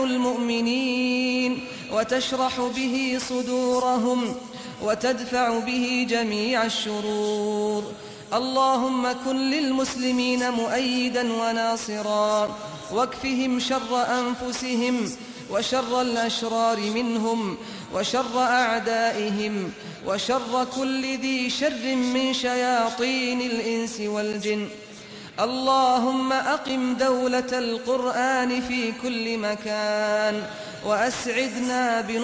المؤمنين وتشرح به صدورهم وتدفع به جميع الشرور. اللهم كن للمسلمين مؤيدا وناصرا، واكفهم شر أنفسهم وشر الأشرار منهم وشر أعدائهم وشر كل ذي شر من شياطين الإنس والجن. اللهم أقم دولة القرآن في كل مكان، وأسعدنا